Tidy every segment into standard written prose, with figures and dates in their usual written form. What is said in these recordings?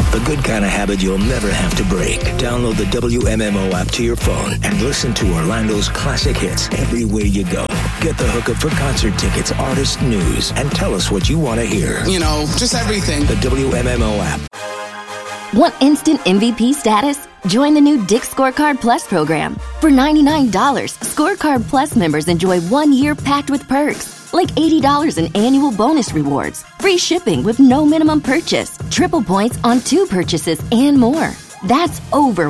the good kind of habit you'll never have to break. Download the WMMO app to your phone and listen to Orlando's classic hits everywhere you go. Get the hookup for concert tickets, artist news, and tell us what you want to hear. You know, just everything. The WMMO app. Want instant MVP status? Join the new Dick's Scorecard Plus program. For $99, Scorecard Plus members enjoy 1 year packed with perks, like $80 in annual bonus rewards, free shipping with no minimum purchase, triple points on 2 purchases, and more. That's over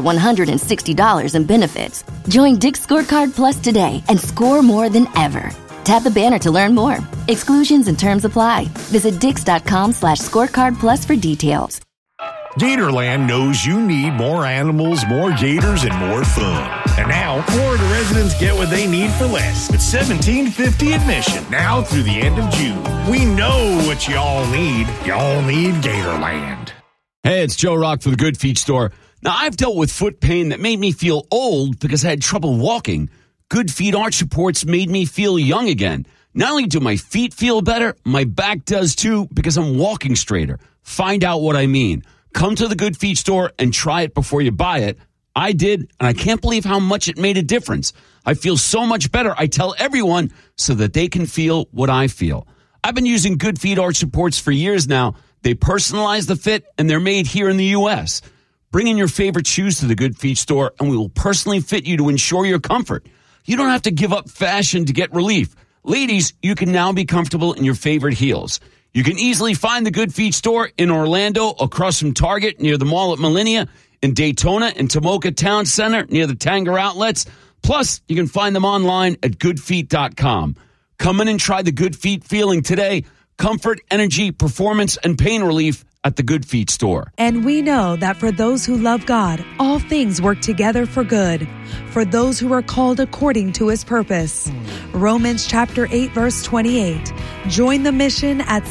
$160 in benefits. Join Dick's Scorecard Plus today and score more than ever. Tap the banner to learn more. Exclusions and terms apply. Visit Dix.com/scorecard plus for details. Gatorland knows you need more animals, more gators, and more fun. And now, Florida residents get what they need for less. It's $17.50 admission, now through the end of June. We know what y'all need. Y'all need Gatorland. Hey, it's Joe Rock for the Good Feet Store. Now, I've dealt with foot pain that made me feel old because I had trouble walking. Good Feet arch supports made me feel young again. Not only do my feet feel better, my back does too because I'm walking straighter. Find out what I mean. Come to the Good Feet Store and try it before you buy it. I did, and I can't believe how much it made a difference. I feel so much better. I tell everyone so that they can feel what I feel. I've been using Good Feet arch supports for years now. They personalize the fit, and they're made here in the U.S. Bring in your favorite shoes to the Good Feet Store, and we will personally fit you to ensure your comfort. You don't have to give up fashion to get relief. Ladies, you can now be comfortable in your favorite heels. You can easily find the Good Feet Store in Orlando, across from Target, near the mall at Millennia, in Daytona and Tomoka Town Center, near the Tanger Outlets. Plus, you can find them online at goodfeet.com. Come in and try the Good Feet feeling today. Comfort, energy, performance, and pain relief at the Good Feet Store. And we know that for those who love God, all things work together for good, for those who are called according to his purpose. Romans chapter 8, verse 28. Join the mission at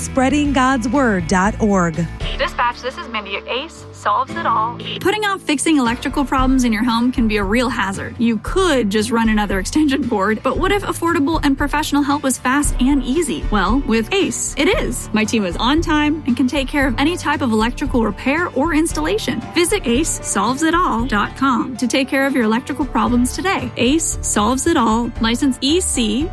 spreadinggodsword.org. Dispatch, this is Mindy. ACE solves it all. Putting off fixing electrical problems in your home can be a real hazard. You could just run another extension cord, but what if affordable and professional help was fast and easy? Well, with ACE, it is. My team is on time and can take care of any type of electrical repair or installation. Visit acesolvesitall.com to take care of your electrical problems today. ACE Solves It All, license EC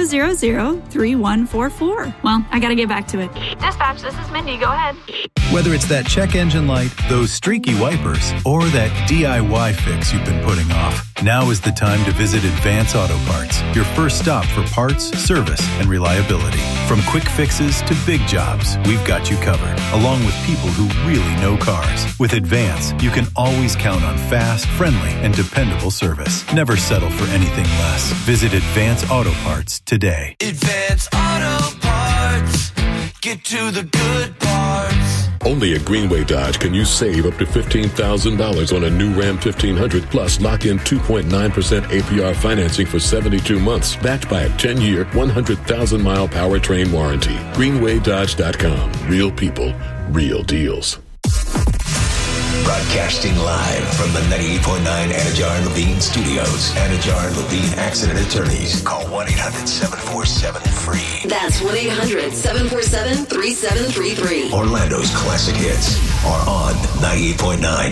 0003144. Well, I gotta get back to it. Dispatch, this is Mindy. Go ahead. Whether it's that check engine light, those streaky wipers, or that DIY fix you've been putting off, now is the time to visit Advance Auto Parts, your first stop for parts, service, and reliability. From quick fixes to big jobs, we've got you covered, along with people who really know cars. With Advance, you can always count on fast, friendly, and dependable service. Never settle for anything less. Visit Advance Auto Parts today. Advance Auto Parts. Get to the good parts. Only at Greenway Dodge can you save up to $15,000 on a new Ram 1500, plus lock in 2.9% APR financing for 72 months, backed by a 10-year, 100,000-mile powertrain warranty. GreenwayDodge.com. Real people, real deals. Broadcasting live from the 98.9 Anajar and Levine studios. Anajar and Levine Accident Attorneys. Call 1-800-747-FREE. That's 1-800-747-3733. Orlando's classic hits are on 98.9